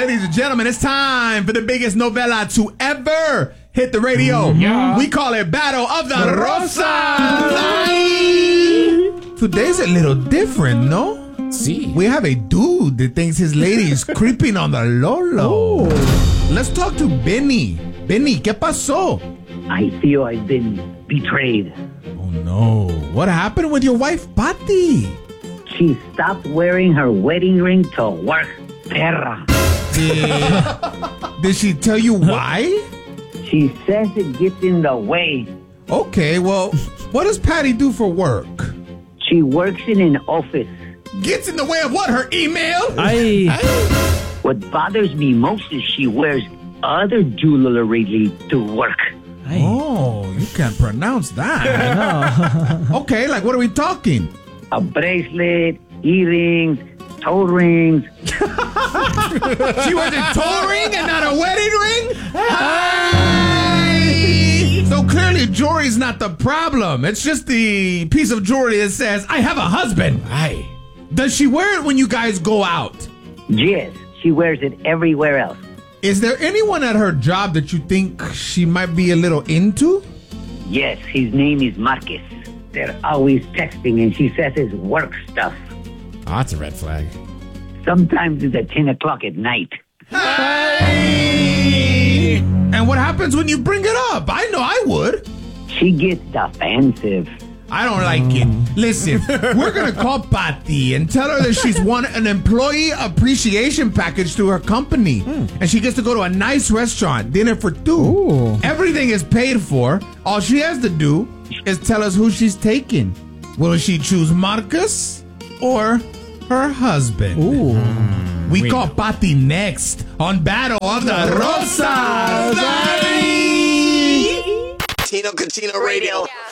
ladies and gentlemen, it's time for the biggest novela to ever hit the radio. Yeah. We call it Battle of the Rosas. Today's a little different, no? Sí. We have a dude that thinks his lady is creeping on the Lolo. Let's talk to Benny. Benny, ¿qué pasó? I feel I've been betrayed. Oh, no. What happened with your wife, Patty? She stopped wearing her wedding ring to work. Perra. Did she tell you why? She says it gets in the way. Okay, well, what does Patty do for work? She works in an office. Gets in the way of what? Her email? What bothers me most is she wears other jewelry to work. Oh, you can't pronounce that. Okay, like what are we talking? A bracelet, earrings, toe rings. She wears a toe ring and not a wedding ring? Hey! So clearly jewelry's not the problem. It's just the piece of jewelry that says, I have a husband. Hey. Does she wear it when you guys go out? Yes, she wears it everywhere else. Is there anyone at her job that you think she might be a little into? Yes, his name is Marcus. They're always texting and she says it's work stuff. Oh, that's a red flag. Sometimes it's at 10 o'clock at night. Hey! And what happens when you bring it up? I know I would. She gets defensive. I don't like it. Listen, we're going to call Patty and tell her that she's won an employee appreciation package through her company. And she gets to go to a nice restaurant, dinner for two. Ooh. Everything is paid for. All she has to do is tell us who she's taking. Will she choose Marcus or her husband? Ooh. We call Patty next on Battle of the Rosas. Tino Catino Radio.